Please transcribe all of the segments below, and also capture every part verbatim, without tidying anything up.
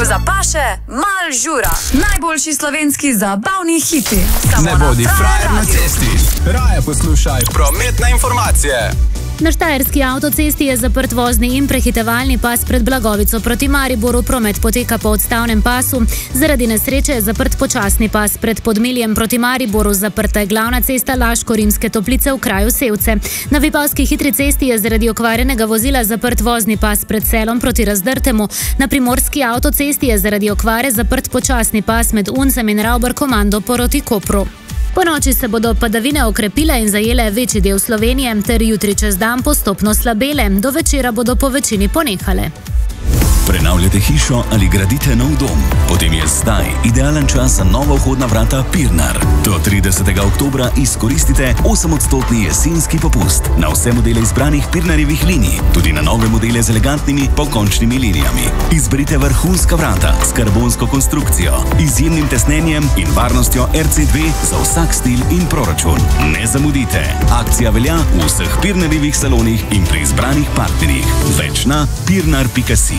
Ko zapaše, mal žura. Najboljši slovenski zabavni hiti. Samo ne bodi frajer na cesti. Raje poslušaj prometne informacije. Na štajerski avtocesti je zaprt vozni in prehitevalni pas pred Blagovico proti Mariboru. Promet poteka po odstavnem pasu. Zaradi nesreče je zaprt počasni pas pred Podmiljem proti Mariboru. Zaprta je glavna cesta Laško-Rimske Toplice v kraju Sevce. Na Vipavski hitri cesti je zaradi okvarjenega vozila zaprt vozni pas pred Selom proti Razdrtemu. Na primorski avtocesti je zaradi okvare zaprt počasni pas med Uncem in Ravbar-Komando proti Kopru. Po noči se bodo padavine okrepile in zajele večji del Slovenije, ter jutri čez dan postopno slabele. Do večera bodo po večini ponehale. Prenavljate hišo ali gradite nov dom? Potem je zdaj idealen čas za nova vhodna vrata Pirnar. Do tridesetega oktobra izkoristite osemodstotni jesenski popust na vse modele izbranih Pirnarjevih linij, tudi na nove modele z elegantnimi pokončnimi linijami. Izberite vrhunska vrata s karbonsko konstrukcijo, izjemnim tesnenjem in varnostjo R C dve za vsak stil in proračun. Ne zamudite! Akcija velja v vseh Pirnarjevih salonih in pri izbranih partnerjih. Več na pirnar pika si.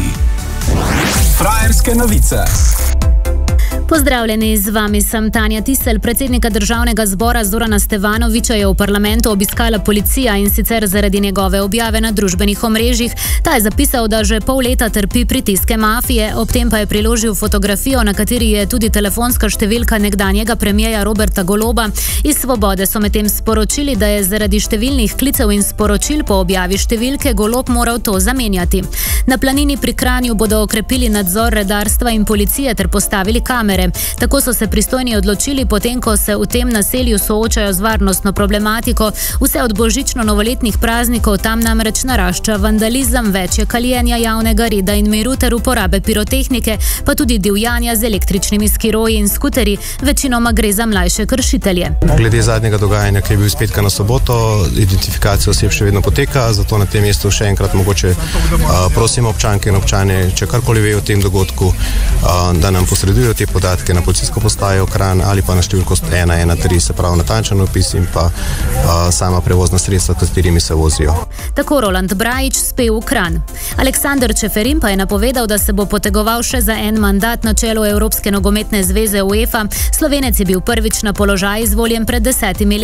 Frajerske novice. Pozdravljeni, z vami sem Tanja Tisel. Predsednika državnega zbora Zorana Stevanovića je v parlamentu obiskala policija, in sicer zaradi njegove objave na družbenih omrežjih. Ta je zapisal, da že pol leta trpi pritiske mafije, ob tem pa je priložil fotografijo, na kateri je tudi telefonska številka nekdanjega premijeja Roberta Goloba. Iz Svobode so medtem sporočili, da je zaradi številnih klicev in sporočil po objavi številke Golob moral to zamenjati. Na Planini pri Kranju bodo okrepili nadzor redarstva in policije ter postavili kamere. Tako so se pristojni odločili, potem ko se v tem naselju soočajo z varnostno problematiko. Vse od božično-novoletnih praznikov tam namreč narašča vandalizem, večje kaljenja javnega reda in miru ter uporabe pirotehnike, pa tudi divjanja z električnimi skiroji in skuterji. Večinoma gre za mlajše kršitelje. Glede zadnjega dogajanja, ki je bil iz petka na soboto, identifikacija oseb še vedno poteka, zato na tem mestu še enkrat mogoče uh, prosim občanke in občane, če karkoli vejo o tem dogodku, uh, da nam posredujejo te podatke na policijsko postajo Kranj ali pa na številko ena ena tri, se pravi natančen opis in pa uh, sama prevozna sredstva, s katerimi se vozijo. Tako Roland Brajič spev v Kranj. Aleksander Čeferin pa je napovedal, da se bo potegoval še za en mandat na čelu Evropske nogometne zveze UEFA. Slovenec je bil prvič na položaj izvoljen pred desetimi leti.